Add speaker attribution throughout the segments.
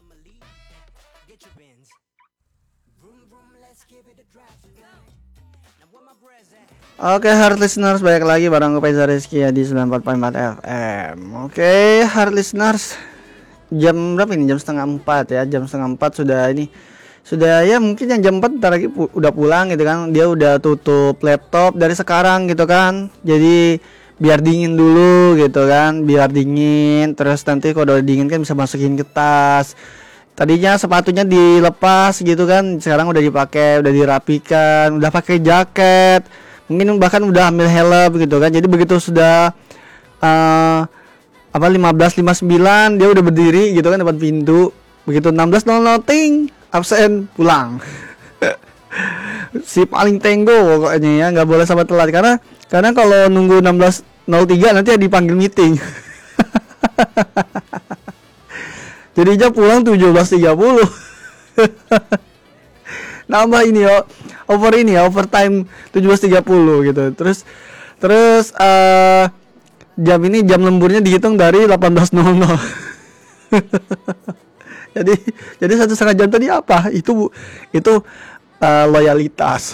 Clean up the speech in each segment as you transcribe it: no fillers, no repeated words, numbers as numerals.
Speaker 1: Oke, hard listeners, balik lagi bareng gue Faizal Rizky ya di 94.4 FM. Oke, hard listeners, jam berapa ini? Jam setengah 4 ya. Jam setengah 4 sudah ini. Sudah ya, mungkin yang jam 4 ntar lagi udah pulang gitu kan. Dia udah tutup laptop dari sekarang gitu kan. Jadi biar dingin dulu gitu kan. Biar dingin, terus nanti kalau udah dingin kan bisa masukin ke tas. Tadinya sepatunya dilepas gitu kan. Sekarang udah dipakai, udah dirapikan, udah pakai jaket. Mungkin bahkan udah ambil helm gitu kan. Jadi begitu sudah 15.59 dia udah berdiri gitu kan depan pintu. Begitu 16.00 ting, absen, pulang. Si paling tenggo pokoknya ya, nggak boleh sampai telat karena kalau nunggu 16.03 nanti ya dipanggil meeting. Jadinya pulang 17.30. Nambah ini overtime 17.30 gitu. Terus jam lemburnya dihitung dari 18.00. jadi 1,5 jam tadi apa? Itu loyalitas.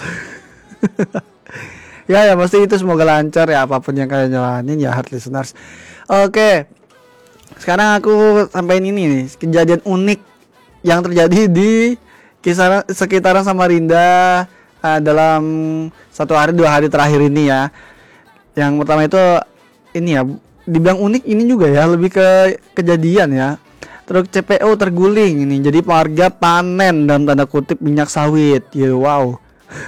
Speaker 1: ya pasti itu, semoga lancar ya apapun yang kalian jalanin ya hard listeners. Oke. Sekarang aku sampaikan ini nih, kejadian unik yang terjadi di sekitaran Samarinda dalam 1 hari 2 hari terakhir ini ya. Yang pertama itu ini ya, dibilang unik ini juga ya, lebih ke kejadian ya. Truk CPO terguling ini, jadi warga panen dalam tanda kutip minyak sawit. Ya wow.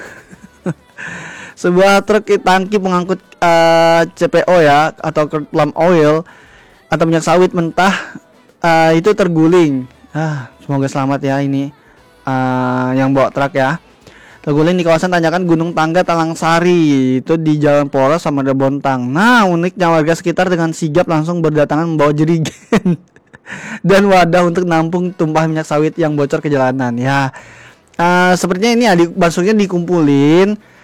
Speaker 1: Sebuah truk tangki pengangkut CPO ya, atau palm oil atau minyak sawit mentah itu terguling. Semoga selamat ya ini yang bawa truk ya. Terguling di kawasan tanjakan Gunung Tangga Talangsari, itu di Jalan Poros Samarinda Bontang. Nah, uniknya warga sekitar dengan sigap langsung berdatangan membawa jerigen dan wadah untuk nampung tumpahan minyak sawit yang bocor ke jalanan. Ya, sepertinya ini adik basuknya dikumpulin